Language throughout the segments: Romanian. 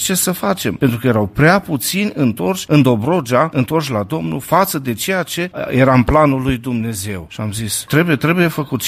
ce să facem, pentru că erau prea puțini întorși în Dobrogea, întorși la Domnul, față de ceea ce era în planul lui Dumnezeu. Și am zis, trebuie făcut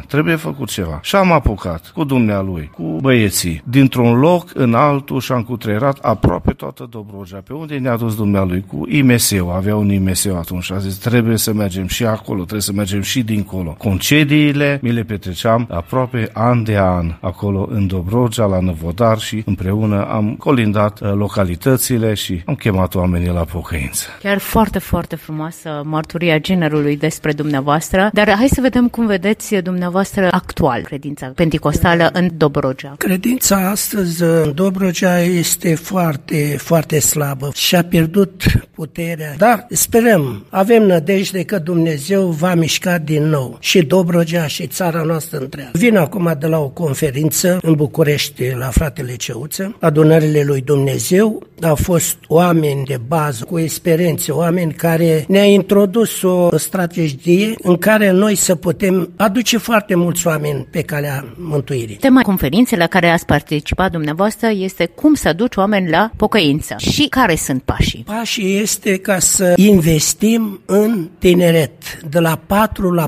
ceva. Și am apucat cu dumnealui, cu băieții, dintr-un loc în altul și am cutreierat aproape toată Dobrogea. Pe unde ne-a dus dumnealui? Cu IMS-ul, avea un IMS-ul atunci. A zis, trebuie să mergem și acolo, trebuie să mergem și dincolo. Concediile mi le petreceam aproape an de an acolo în Dobrogea, la Năvodar, și împreună am colindat localitățile și am chemat oamenii la pocăință. Chiar foarte, foarte frumoasă mărturia generului despre dumneavoastră, dar hai să vedem cum vedeți dumneavoastră actual credința penticostală în Dobrogea. Credința astăzi în Dobrogea este foarte, foarte slabă și a pierdut puterea, dar sperăm, avem nădejde că Dumnezeu va mișca din nou și Dobrogea și țara noastră întreagă. Vin acum de la o conferință în București la fratele Ceuță, adunările lui Dumnezeu. Au fost oameni de bază, cu experiențe, oameni care ne-a introdus o strategie în care noi să putem aduce foarte mulți oameni pe calea mântuirii. Tema conferinței la care ați participat dumneavoastră este cum să aduci oameni la pocăință. Și care sunt pașii? Pașii este ca să investim în tineret. De la 4 la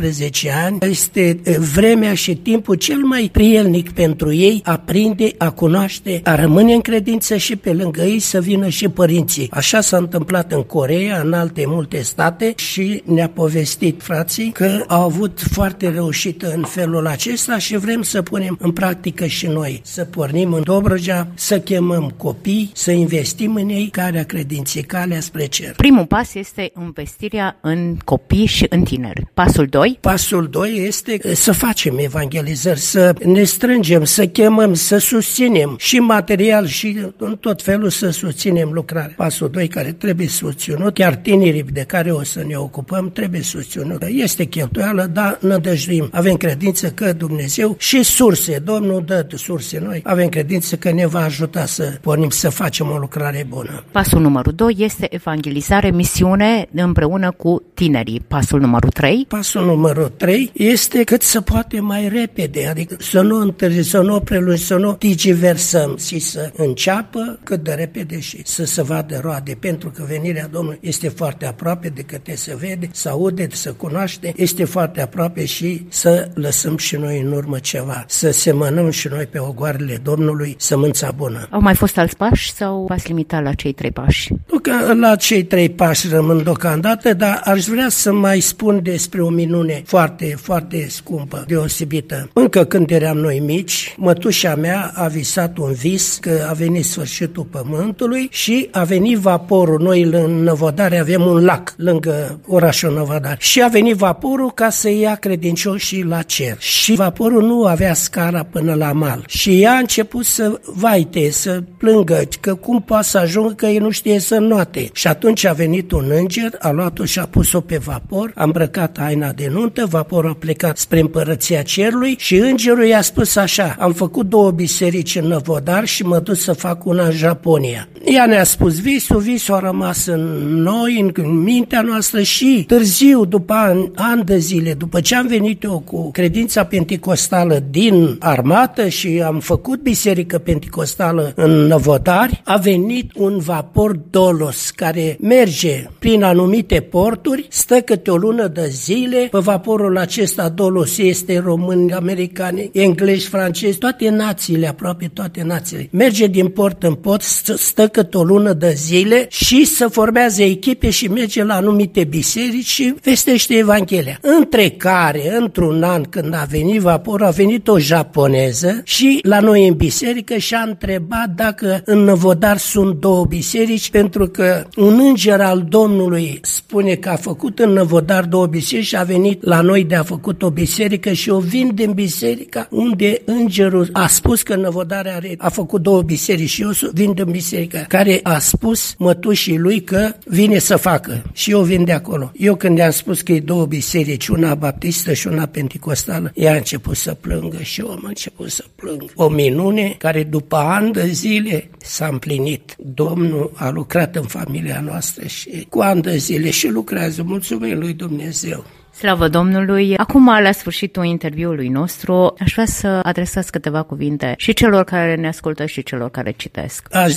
14 ani este vremea și timpul cel mai prielnic pentru ei a prinde, a cunoaște, a rămâne în credință și pe lângă ei să vină și părinții. Așa s-a întâmplat în Coreea, în alte multe state și ne-a povestit frații că au avut foarte reușită în felul acesta și vrem să punem în practică și noi. Să pornim în Dobrogea, să chemăm copii, să investim în ei calea credinței, calea spre cer. Primul pas este investirea în copii și în tineri. Pasul 2? Pasul 2 este să facem evangelizări, să ne strângem, să chemăm, să susținem și material și în tot felul să susținem lucrarea. Pasul 2 care trebuie susținut, chiar tinerii de care o să ne ocupăm trebuie susținut. Este cheltuială, dar nădăjduim. Avem credință că Dumnezeu și surse, Domnul dă surse noi. Avem credință că ne va ajuta să pornim să facem o lucrare bună. Pasul numărul 2 este evangelizare, misiune împreună cu tinerii. Pasul numărul 3? Pasul numărul 3 este cât se poate mai repede, adică să nu întârzi, să nu prelungi, să nu digiversăm și să înceapă cât de repede și să se vadă roade, pentru că venirea Domnului este foarte aproape, de câte se vede, se aude, se cunoaște, este foarte aproape și să lăsăm și noi în urmă ceva, să semănăm și noi pe ogoarele Domnului sămânța bună. Au mai fost alți pași sau v-ați limitat la cei 3 pași? Nu că la cei 3 pași rămân deocamdată, dar aș vrea să mai spun despre o minune foarte, foarte scumpă, deosebită. Încă când eram noi mici, mătușa mea a visat un vis că a venit sfârșitul pământului și a venit vaporul. Noi în Năvodare avem un lac lângă orașul Năvodare și a venit vaporul ca să ia credincioșii la cer. Și vaporul nu avea scara până la mal. Și ea a început să vaite, să plângă, că cum poate să ajungă, că ei nu știe să înnoate. Și atunci a venit un înger, a luat-o și a pus-o pe vapor, a îmbrăcat haina de nuntă, vaporul a plecat spre împărăția cerului și îngerul i-a spus așa: am făcut 2 biserici în Năvodar și mă duc să fac una în Japonia. Ea ne-a spus visul a rămas în noi, în mintea noastră și târziu, după ani de zile, după ce am venit eu cu credința penticostală din armată și am făcut biserică penticostală în Năvodari, a venit un vapor Dolos care merge prin anumite porturi, stă câte o lună de zile. Pe vaporul acesta Dolos este români, americani, englezi, francezi, toate națiile, aproape toate națiile. Merge din port în port, stă câte o lună de zile și se formează echipe și merge la anumite biserici și vestește Evanghelia. Între care, într-un an când a venit vaporul, a venit o japoneză și la noi în biserică și a întrebat dacă în Năvodar sunt 2 biserici, pentru că un înger al Domnului spune că a făcut în Năvodar 2 biserici și a venit la noi de a făcut o biserică și o vin din biserica unde îngerul a spus că Năvodar a făcut 2 biserici și eu vin din biserica care a spus mătușii lui că vine să facă și eu vin de acolo. Eu când i-am spus că e 2 biserici, una baptistă și una penticostală, ea a început să plângă și eu am început să plâng. O minune care după ani de zile s-a împlinit. Domnul a lucrat în familia noastră și cu ani de zile și lucrează. Mulțumim lui Dumnezeu. Slavă Domnului! Acum, la sfârșitul interviului nostru, aș vrea să adresați câteva cuvinte și celor care ne ascultă și celor care citesc. Aș